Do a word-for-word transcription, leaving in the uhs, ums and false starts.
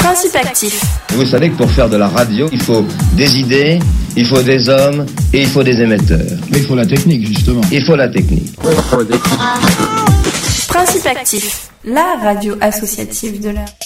Principe actif. Vous savez que pour faire de la radio, il faut des idées, il faut des hommes et il faut des émetteurs. Mais il faut la technique, justement. Il faut la technique. Principe actif, la radio associative de l'heure.